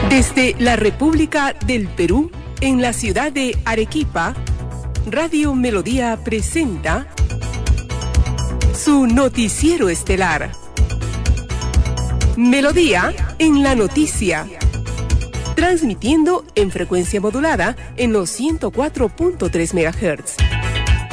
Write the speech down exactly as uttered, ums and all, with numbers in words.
Desde la República del Perú, en la ciudad de Arequipa, Radio Melodía presenta su noticiero estelar. Melodía en la noticia, transmitiendo en frecuencia modulada en los ciento cuatro punto tres megahertz.